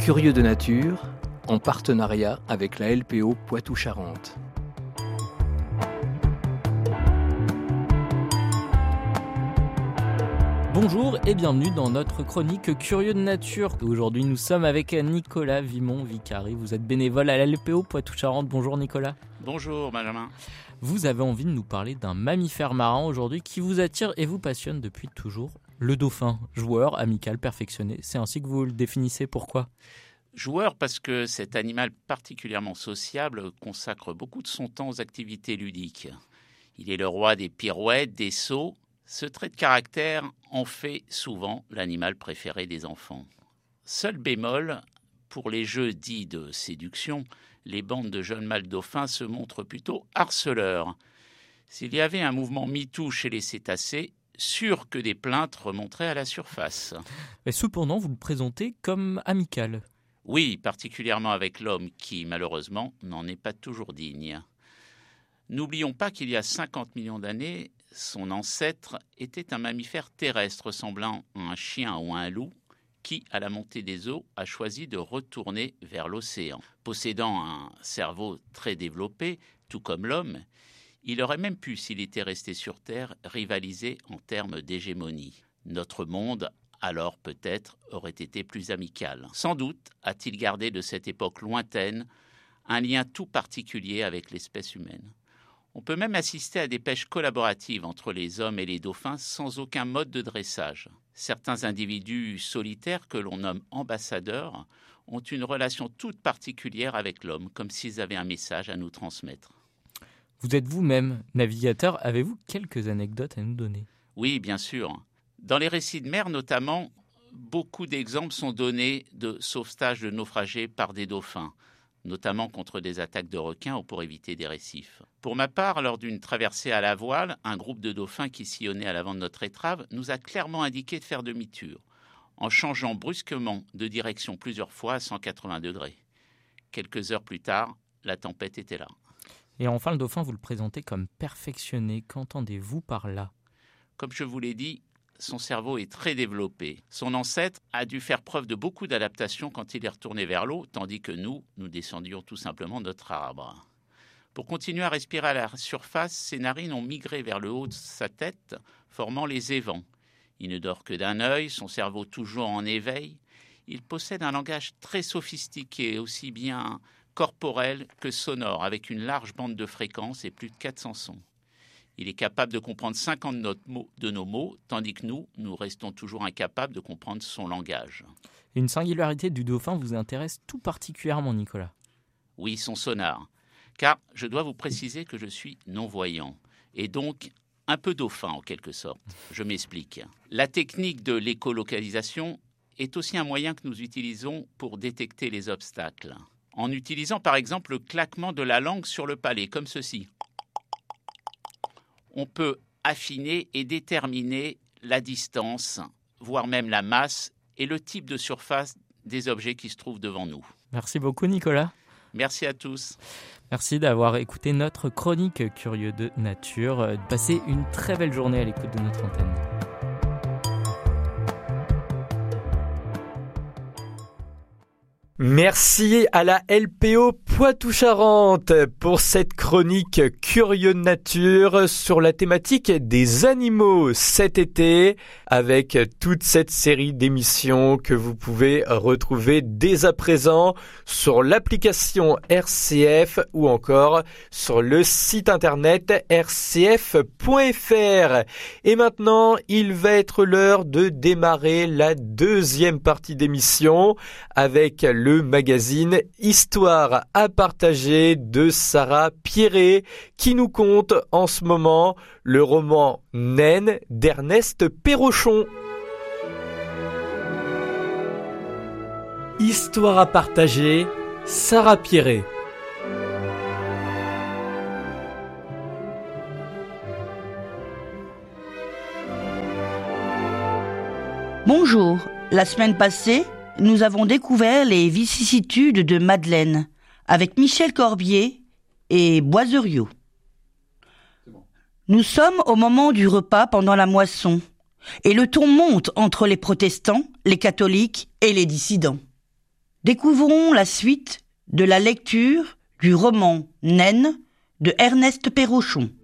Curieux de nature, en partenariat avec la LPO Poitou-Charentes. Bonjour et bienvenue dans notre chronique Curieux de nature. Aujourd'hui, nous sommes avec Nicolas Vimon-Vicari. Vous êtes bénévole à la LPO Poitou-Charentes. Bonjour Nicolas. Bonjour Benjamin. Vous avez envie de nous parler d'un mammifère marin aujourd'hui qui vous attire et vous passionne depuis toujours. Le dauphin, joueur, amical, perfectionné. C'est ainsi que vous le définissez. Pourquoi ? Joueur parce que cet animal particulièrement sociable consacre beaucoup de son temps aux activités ludiques. Il est le roi des pirouettes, des sauts. Ce trait de caractère en fait souvent l'animal préféré des enfants. Seul bémol, pour les jeux dits de séduction, les bandes de jeunes mâles dauphins se montrent plutôt harceleurs. S'il y avait un mouvement MeToo chez les cétacés, sûr que des plaintes remonteraient à la surface. Mais cependant, vous le présentez comme amical. Oui, particulièrement avec l'homme qui, malheureusement, n'en est pas toujours digne. N'oublions pas qu'il y a 50 millions d'années, son ancêtre était un mammifère terrestre ressemblant à un chien ou à un loup qui, à la montée des eaux, a choisi de retourner vers l'océan. Possédant un cerveau très développé, tout comme l'homme, il aurait même pu, s'il était resté sur Terre, rivaliser en termes d'hégémonie. Notre monde, alors peut-être, aurait été plus amical. Sans doute a-t-il gardé de cette époque lointaine un lien tout particulier avec l'espèce humaine. On peut même assister à des pêches collaboratives entre les hommes et les dauphins sans aucun mode de dressage. Certains individus solitaires que l'on nomme ambassadeurs ont une relation toute particulière avec l'homme, comme s'ils avaient un message à nous transmettre. Vous êtes vous-même navigateur. Avez-vous quelques anecdotes à nous donner ? Oui, bien sûr. Dans les récits de mer notamment, beaucoup d'exemples sont donnés de sauvetage de naufragés par des dauphins, notamment contre des attaques de requins ou pour éviter des récifs. Pour ma part, lors d'une traversée à la voile, un groupe de dauphins qui sillonnait à l'avant de notre étrave nous a clairement indiqué de faire demi-tour, en changeant brusquement de direction plusieurs fois à 180 degrés. Quelques heures plus tard, la tempête était là. Et enfin, le dauphin, vous le présentez comme perfectionné. Qu'entendez-vous par là ? Comme je vous l'ai dit, son cerveau est très développé. Son ancêtre a dû faire preuve de beaucoup d'adaptation quand il est retourné vers l'eau, tandis que nous descendions tout simplement de notre arbre. Pour continuer à respirer à la surface, ses narines ont migré vers le haut de sa tête, formant les évents. Il ne dort que d'un œil, son cerveau toujours en éveil. Il possède un langage très sophistiqué, aussi bien corporel que sonore, avec une large bande de fréquences et plus de 400 sons. Il est capable de comprendre 50 de nos mots, tandis que nous restons toujours incapables de comprendre son langage. Et une singularité du dauphin vous intéresse tout particulièrement, Nicolas ? Oui, son sonar. Car je dois vous préciser que je suis non-voyant, et donc un peu dauphin en quelque sorte. Je m'explique. La technique de l'écolocalisation est aussi un moyen que nous utilisons pour détecter les obstacles. En utilisant par exemple le claquement de la langue sur le palais, comme ceci. On peut affiner et déterminer la distance, voire même la masse et le type de surface des objets qui se trouvent devant nous. Merci beaucoup Nicolas. Merci à tous. Merci d'avoir écouté notre chronique Curieux de nature. Passez une très belle journée à l'écoute de notre antenne. Merci à la LPO Poitou-Charentes pour cette chronique Curieux de nature sur la thématique des animaux cet été, avec toute cette série d'émissions que vous pouvez retrouver dès à présent sur l'application RCF ou encore sur le site internet rcf.fr. Et maintenant, il va être l'heure de démarrer la deuxième partie d'émission avec le magazine Histoire à partager de Sarah Pierret qui nous conte en ce moment le roman Naine d'Ernest Perrochon. Histoire à partager, Sarah Pierret. Bonjour, la semaine passée, nous avons découvert les vicissitudes de Madeleine avec Michel Corbier et Boiseriot. Nous sommes au moment du repas pendant la moisson et le ton monte entre les protestants, les catholiques et les dissidents. Découvrons la suite de la lecture du roman Naine de Ernest Perrochon.